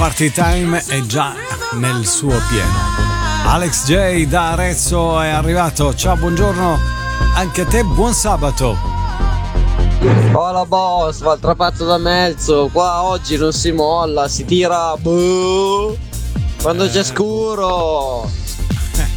Party Time è già nel suo pieno. Alex J da Arezzo è arrivato. Ciao, buongiorno anche a te, buon sabato. Hola boss, Valtrapazzo da Melzo. Qua oggi non si molla, si tira quando c'è scuro.